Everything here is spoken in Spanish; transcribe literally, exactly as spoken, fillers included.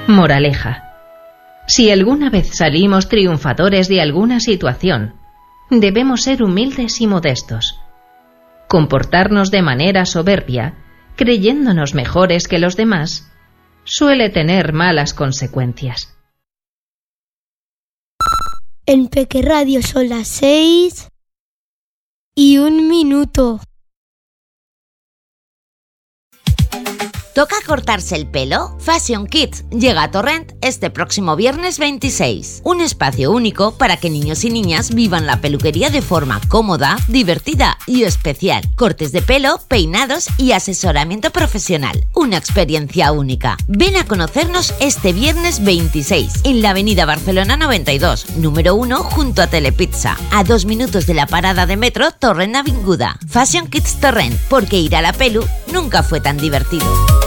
Moraleja. Si alguna vez salimos triunfadores de alguna situación, debemos ser humildes y modestos. Comportarnos de manera soberbia, creyéndonos mejores que los demás, suele tener malas consecuencias. En Peque Radio son las seis y un minuto. ¿Toca cortarse el pelo? Fashion Kids llega a Torrent este próximo viernes veintiséis. Un espacio único para que niños y niñas vivan la peluquería de forma cómoda, divertida y especial. Cortes de pelo, peinados y asesoramiento profesional. Una experiencia única. Ven a conocernos este viernes veintiséis en la avenida Barcelona noventa y dos, número uno, junto a Telepizza, a dos minutos de la parada de metro Torrent Avinguda. Fashion Kids Torrent, porque ir a la pelu nunca fue tan divertido.